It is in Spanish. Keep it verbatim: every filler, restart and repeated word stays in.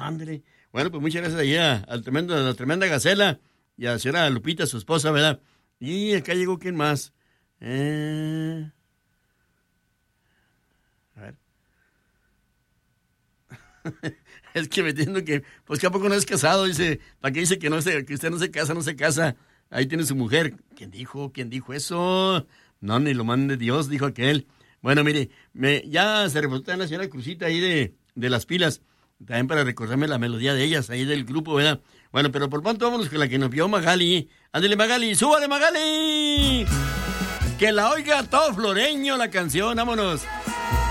Ándale. Bueno, pues muchas gracias ahí a, al tremendo, a la tremenda Gacela y a la señora Lupita, su esposa, ¿verdad? Y acá llegó, ¿quién más? Eh... A ver. Es que me entiendo que, pues que a poco no es casado, dice, ¿para qué dice que, no se, que usted no se casa, no se casa? Ahí tiene su mujer. ¿Quién dijo? ¿Quién dijo eso? No, ni lo mande Dios, dijo aquel. Bueno, mire, me, ya se reportó en la señora Cruzita ahí de, de las pilas, también para recordarme la melodía de ellas, ahí del grupo, ¿verdad? Bueno, pero por pronto vámonos con la que nos vio Magali. Ándele, Magali, súbale, Magali. Que la oiga todo Floreño la canción, vámonos.